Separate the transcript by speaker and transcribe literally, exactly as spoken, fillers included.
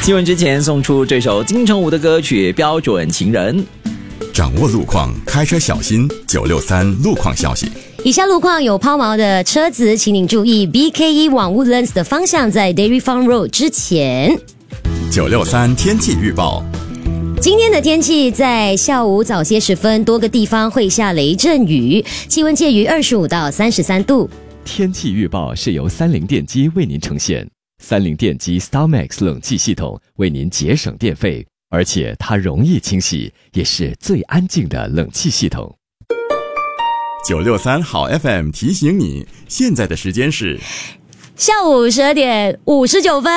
Speaker 1: 新闻之前送出这首金城武的歌曲《标准情人》。
Speaker 2: 掌握路况，开车小心。九六三路况消息。
Speaker 3: 以下路况有抛锚的车子，请您注意 B K 一 往 Woodlands 的方向，在 Dairy Farm Road 之前。
Speaker 2: 九六三天气预报。
Speaker 3: 今天的天气，在下午早些时分，多个地方会下雷阵雨，气温介于二十五到三十三度。
Speaker 4: 天气预报是由三菱电机为您呈现，三菱电机 StarMax 冷气系统为您节省电费，而且它容易清洗，也是最安静的冷气系统。
Speaker 2: 九六三好 F M 提醒你，现在的时间是
Speaker 3: 下午十二点五十九分。